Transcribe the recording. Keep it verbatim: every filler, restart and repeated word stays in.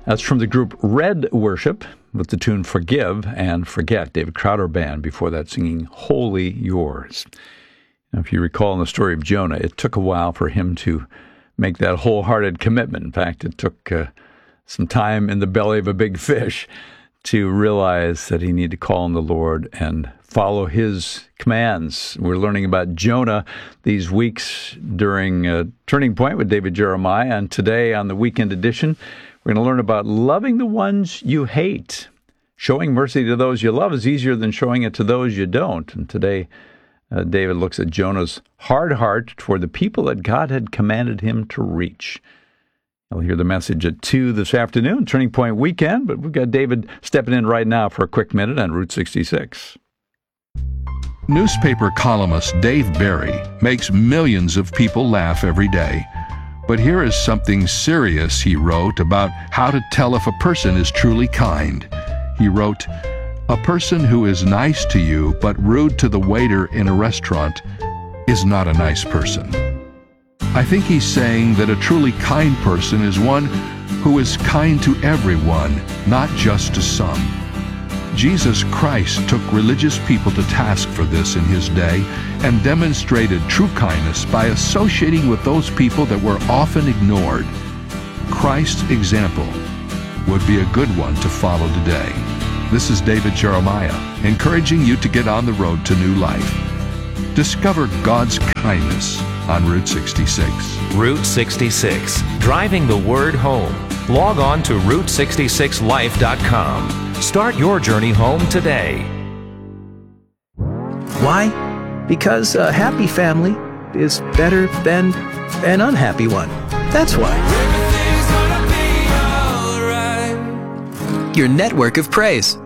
That's from the group Red Worship with the tune Forgive and Forget. David Crowder Band before that singing Wholly Yours. Now, if you recall in the story of Jonah, it took a while for him to make that wholehearted commitment. In fact, it took uh, some time in the belly of a big fish to realize that he needed to call on the Lord and follow his commands. We're learning about Jonah these weeks during uh, Turning Point with David Jeremiah, and today on the weekend edition, we're going to learn about loving the ones you hate. Showing mercy to those you love is easier than showing it to those you don't. And today, uh, David looks at Jonah's hard heart toward the people that God had commanded him to reach. I'll hear the message at two this afternoon, Turning Point Weekend, but we've got David stepping in right now for a quick minute on Route sixty-six. Newspaper columnist Dave Barry makes millions of people laugh every day. But here is something serious he wrote about how to tell if a person is truly kind. He wrote, "A person who is nice to you but rude to the waiter in a restaurant is not a nice person." I think he's saying that a truly kind person is one who is kind to everyone, not just to some. Jesus Christ took religious people to task for this in his day and demonstrated true kindness by associating with those people that were often ignored. Christ's example would be a good one to follow today. This is David Jeremiah, encouraging you to get on the road to new life. Discover God's kindness on Route sixty-six. Route sixty-six, driving the word home. Log on to route sixty-six life dot com. Start your journey home today. Why? Because a happy family is better than an unhappy one. That's why. Your network of praise.